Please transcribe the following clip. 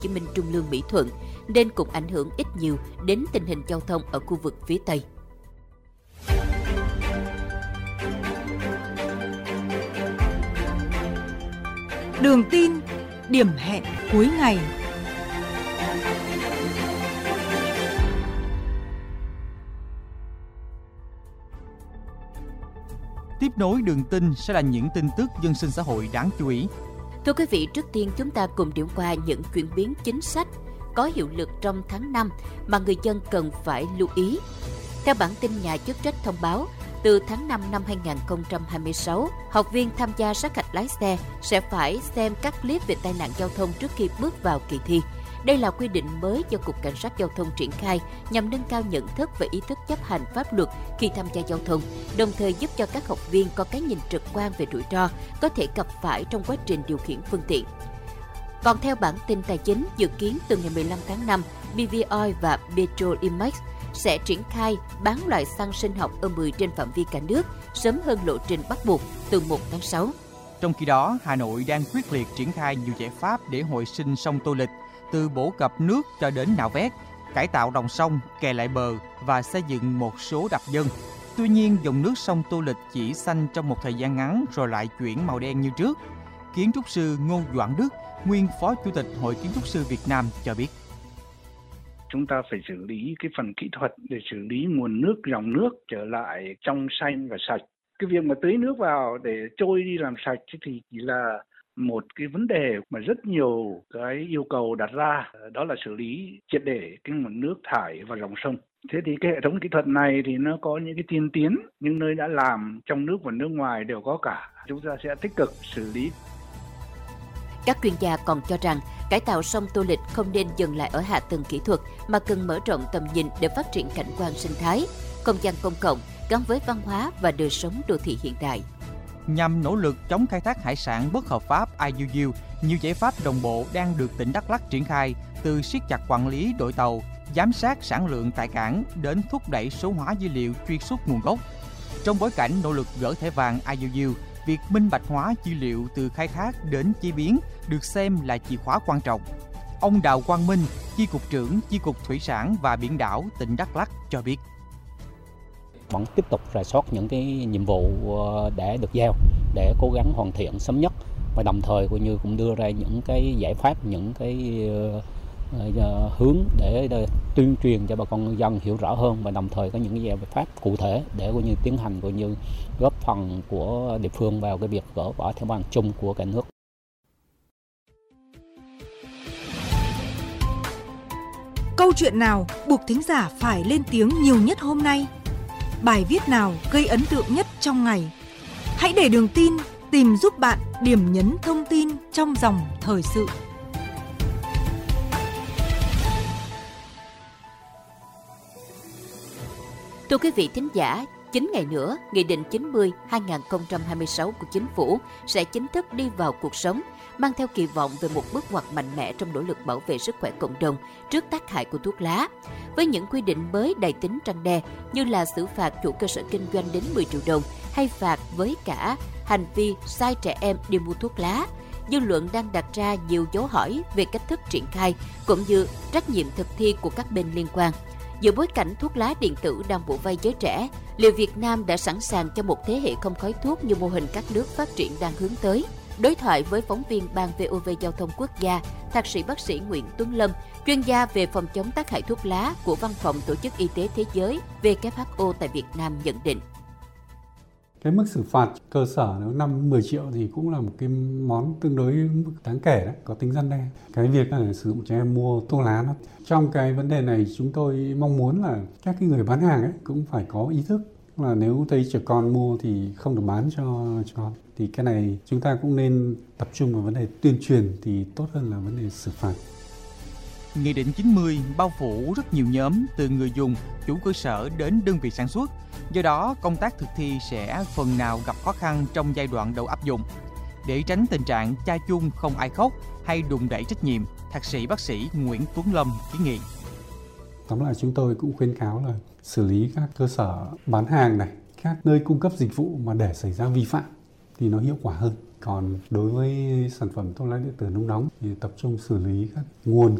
Hồ Chí Minh, Trung Lương, Mỹ Thuận, nên cũng ảnh hưởng ít nhiều đến tình hình giao thông ở khu vực phía Tây. Đường tin, điểm hẹn cuối ngày. Tiếp nối đường tin sẽ là những tin tức dân sinh xã hội đáng chú ý. Thưa quý vị, trước tiên chúng ta cùng điểm qua những chuyển biến chính sách có hiệu lực trong tháng 5 mà người dân cần phải lưu ý. Theo bản tin nhà chức trách thông báo, từ tháng 5 năm 2026, học viên tham gia sát hạch lái xe sẽ phải xem các clip về tai nạn giao thông trước khi bước vào kỳ thi. Đây là quy định mới do Cục Cảnh sát Giao thông triển khai nhằm nâng cao nhận thức và ý thức chấp hành pháp luật khi tham gia giao thông, đồng thời giúp cho các học viên có cái nhìn trực quan về rủi ro có thể gặp phải trong quá trình điều khiển phương tiện. Còn theo bản tin tài chính, dự kiến từ ngày 15 tháng 5, BV Oil và Petrolimex sẽ triển khai bán loại xăng sinh học E10 trên phạm vi cả nước, sớm hơn lộ trình bắt buộc từ 1 tháng 6. Trong khi đó, Hà Nội đang quyết liệt triển khai nhiều giải pháp để hồi sinh sông Tô Lịch, từ bổ cập nước cho đến nạo vét, cải tạo dòng sông, kè lại bờ và xây dựng một số đập dâng. Tuy nhiên, dòng nước sông Tô Lịch chỉ xanh trong một thời gian ngắn rồi lại chuyển màu đen như trước. Kiến trúc sư Ngô Doãn Đức, nguyên Phó Chủ tịch Hội Kiến trúc sư Việt Nam cho biết. Chúng ta phải xử lý cái phần kỹ thuật để xử lý nguồn nước, dòng nước trở lại trong xanh và sạch. Cái việc mà tưới nước vào để trôi đi làm sạch thì chỉ là một cái vấn đề mà rất nhiều cái yêu cầu đặt ra, đó là xử lý triệt để cái nguồn nước thải vào dòng sông. Thế thì cái hệ thống kỹ thuật này thì nó có những cái tiên tiến, những nơi đã làm trong nước và nước ngoài đều có cả. Chúng ta sẽ tích cực xử lý. Các chuyên gia còn cho rằng cải tạo sông Tô Lịch không nên dừng lại ở hạ tầng kỹ thuật mà cần mở rộng tầm nhìn để phát triển cảnh quan sinh thái, không gian công cộng gắn với văn hóa và đời sống đô thị hiện đại. Nhằm nỗ lực chống khai thác hải sản bất hợp pháp IUU, nhiều giải pháp đồng bộ đang được tỉnh Đắk Lắk triển khai, từ siết chặt quản lý đội tàu, giám sát sản lượng tại cảng đến thúc đẩy số hóa dữ liệu truy xuất nguồn gốc. Trong bối cảnh nỗ lực gỡ thẻ vàng IUU, việc minh bạch hóa dữ liệu từ khai thác đến chế biến được xem là chìa khóa quan trọng. Ông Đào Quang Minh, Chi cục trưởng Chi cục Thủy sản và Biển đảo tỉnh Đắk Lắk cho biết. Vẫn tiếp tục rà soát những cái nhiệm vụ đã được giao để cố gắng hoàn thiện sớm nhất, và đồng thời cũng đưa ra những cái giải pháp, những cái hướng để tuyên truyền cho bà con ngư dân hiểu rõ hơn, và đồng thời có những cái giải pháp cụ thể để tiến hành góp phần của địa phương vào cái việc gỡ bỏ thẻ vàng chung của cả nước. Câu chuyện nào buộc thính giả phải lên tiếng nhiều nhất hôm nay? Bài viết nào gây ấn tượng nhất trong ngày? Hãy để Đường Tin tìm giúp bạn điểm nhấn thông tin trong dòng thời sự. Thưa quý vị thính giả, 9 ngày nữa, Nghị định 90/2026 của Chính phủ sẽ chính thức đi vào cuộc sống, mang theo kỳ vọng về một bước ngoặt mạnh mẽ trong nỗ lực bảo vệ sức khỏe cộng đồng trước tác hại của thuốc lá. Với những quy định mới đầy tính răn đe như là xử phạt chủ cơ sở kinh doanh đến 10 triệu đồng hay phạt với cả hành vi sai trẻ em đi mua thuốc lá, dư luận đang đặt ra nhiều dấu hỏi về cách thức triển khai cũng như trách nhiệm thực thi của các bên liên quan. Giữa bối cảnh thuốc lá điện tử đang bủa vây giới trẻ, liệu Việt Nam đã sẵn sàng cho một thế hệ không khói thuốc như mô hình các nước phát triển đang hướng tới? Đối thoại với phóng viên Ban VOV Giao thông Quốc gia, Thạc sĩ bác sĩ Nguyễn Tuấn Lâm, chuyên gia về phòng chống tác hại thuốc lá của Văn phòng Tổ chức Y tế Thế giới WHO tại Việt Nam nhận định. Cái mức xử phạt cơ sở nếu 5-10 triệu thì cũng là một cái món tương đối mức đáng kể đấy, có tính răn đe. Cái việc là sử dụng trẻ em mua thuốc lá nó. Trong cái vấn đề này chúng tôi mong muốn là các cái người bán hàng ấy cũng phải có ý thức là nếu thấy trẻ con mua thì không được bán cho con. Thì cái này chúng ta cũng nên tập trung vào vấn đề tuyên truyền thì tốt hơn là vấn đề xử phạt. Nghị định 90 bao phủ rất nhiều nhóm từ người dùng, chủ cơ sở đến đơn vị sản xuất. Do đó, công tác thực thi sẽ phần nào gặp khó khăn trong giai đoạn đầu áp dụng. Để tránh tình trạng cha chung không ai khóc hay đùn đẩy trách nhiệm, Thạc sĩ bác sĩ Nguyễn Tuấn Lâm kiến nghị. Tóm lại chúng tôi cũng khuyến cáo là xử lý các cơ sở bán hàng này, các nơi cung cấp dịch vụ mà để xảy ra vi phạm thì nó hiệu quả hơn. Còn đối với sản phẩm thuốc lá điện tử nung nóng thì tập trung xử lý các nguồn